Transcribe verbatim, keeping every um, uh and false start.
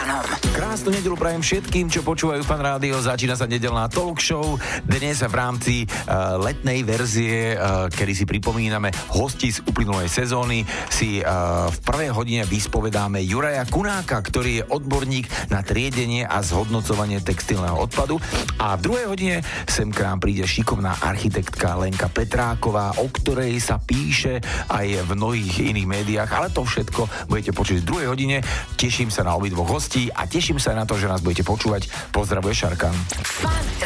Šarkanom. Krásnu nedeľu prajem všetkým, čo počúvajú Fan Rádio. Začína sa nedeľná talk show. Dnes v rámci uh, letnej verzie, uh, kedy si pripomíname hostí z uplynulej sezóny, si uh, v prvej hodine vyspovedáme Juraja Kunáka, ktorý je odborník na triedenie a zhodnocovanie textilného odpadu. A v druhej hodine sem k nám príde šikovná architektka Lenka Petráková, o ktorej sa píše aj v mnohých iných médiách, ale to všetko budete počuť v druhej hodine. Teším sa na obidvoch hostí a teším sa na to, že nás budete počúvať. Pozdravuje Šarkan.